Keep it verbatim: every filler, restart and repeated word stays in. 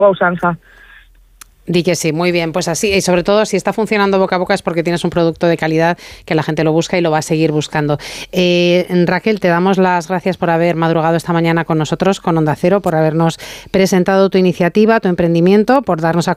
usanza. Di que sí, muy bien, pues así, y sobre todo si está funcionando boca a boca es porque tienes un producto de calidad que la gente lo busca y lo va a seguir buscando. Eh, Raquel, te damos las gracias por haber madrugado esta mañana con nosotros, con Onda Cero, por habernos presentado tu iniciativa, tu emprendimiento, por darnos a